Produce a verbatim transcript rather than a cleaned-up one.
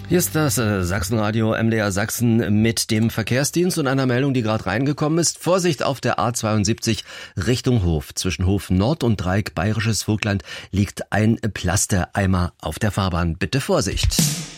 Hier ist das äh, Sachsenradio M D R Sachsen mit dem Verkehrsdienst und einer Meldung, die gerade reingekommen ist. Vorsicht auf der A zweiundsiebzig Richtung Hof. Zwischen Hof Nord und Dreieck Bayerisches Vogtland liegt ein Plastereimer auf der Fahrbahn. Bitte Vorsicht.